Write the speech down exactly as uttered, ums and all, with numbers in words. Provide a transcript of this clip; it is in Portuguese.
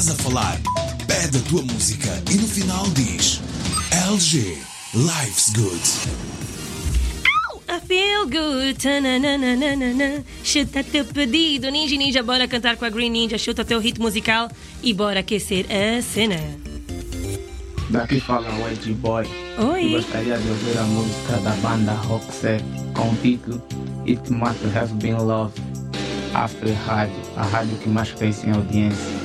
estás a falar. Pede a tua música e no final diz L G, Life's Good. I feel good. Tananana. Chuta teu pedido. Ninja Ninja, bora cantar com a Green Ninja. Chuta teu hit musical e bora aquecer a cena. Daqui fala o Edgy Boy. Oi. Eu gostaria de ouvir a música da banda Roxette com o título It Must Have Been Love. After Rádio, a rádio que mais cresce em audiência.